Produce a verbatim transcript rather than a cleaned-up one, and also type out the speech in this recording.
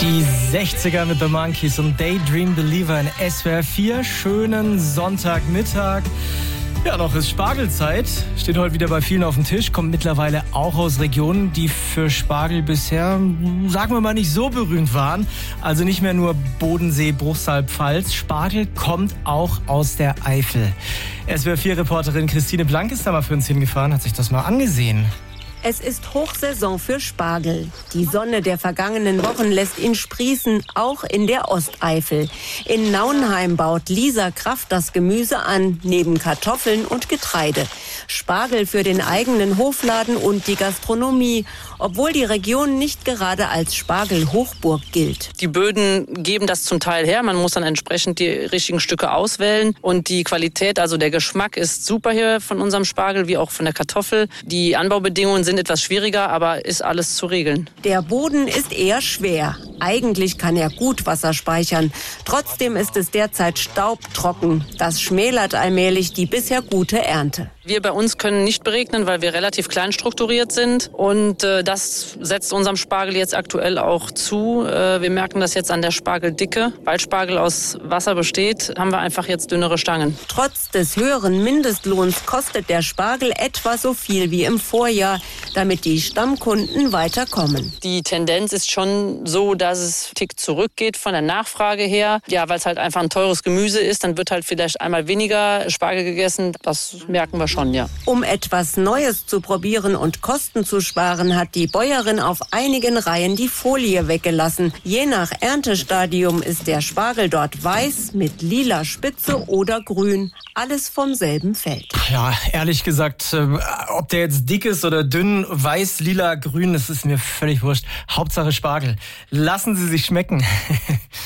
Die sechziger mit The Monkees und Daydream Believer in S W R vier. Schönen Sonntagmittag. Ja, noch ist Spargelzeit. Steht heute wieder bei vielen auf dem Tisch. Kommt mittlerweile auch aus Regionen, die für Spargel bisher, sagen wir mal, nicht so berühmt waren. Also nicht mehr nur Bodensee, Bruchsal, Pfalz. Spargel kommt auch aus der Eifel. S W R vier Reporterin Christine Blank ist da mal für uns hingefahren, hat sich das mal angesehen. Es ist Hochsaison für Spargel. Die Sonne der vergangenen Wochen lässt ihn sprießen, auch in der Osteifel. In Nauenheim baut Lisa Kraft das Gemüse an, neben Kartoffeln und Getreide. Spargel für den eigenen Hofladen und die Gastronomie, obwohl die Region nicht gerade als Spargelhochburg gilt. Die Böden geben das zum Teil her. Man muss dann entsprechend die richtigen Stücke auswählen. Und die Qualität, also der Geschmack ist super hier von unserem Spargel, wie auch von der Kartoffel. Die Anbaubedingungen sind etwas schwieriger, aber ist alles zu regeln. Der Boden ist eher schwer. Eigentlich kann er gut Wasser speichern. Trotzdem ist es derzeit staubtrocken. Das schmälert allmählich die bisher gute Ernte. Wir bei uns können nicht beregnen, weil wir relativ klein strukturiert sind. Und äh, das setzt unserem Spargel jetzt aktuell auch zu. Äh, wir merken das jetzt an der Spargeldicke. Weil Spargel aus Wasser besteht, haben wir einfach jetzt dünnere Stangen. Trotz des höheren Mindestlohns kostet der Spargel etwa so viel wie im Vorjahr, damit die Stammkunden weiterkommen. Die Tendenz ist schon so, dass es einen Tick zurückgeht von der Nachfrage her. Ja, weil es halt einfach ein teures Gemüse ist, dann wird halt vielleicht einmal weniger Spargel gegessen. Das merken wir schon, ja. Um etwas Neues zu probieren und Kosten zu sparen, hat die Bäuerin auf einigen Reihen die Folie weggelassen. Je nach Erntestadium ist der Spargel dort weiß mit lila Spitze oder grün. Alles vom selben Feld. Ja, ehrlich gesagt, äh, ob der jetzt dick ist oder dünn, weiß, lila, grün, das ist mir völlig wurscht. Hauptsache Spargel. Lassen Sie sich schmecken.